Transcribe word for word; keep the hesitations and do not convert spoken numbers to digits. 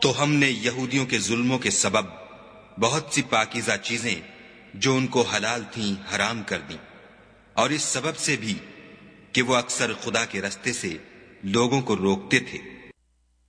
तो हमने यहूदियों के जुल्मों के सबब बहुत सी पाकीज़ा चीजें जो उनको हलाल थीं हराम कर दी, और इस सबब से भी कि वो अक्सर खुदा के रास्ते से लोगों को रोकते थे।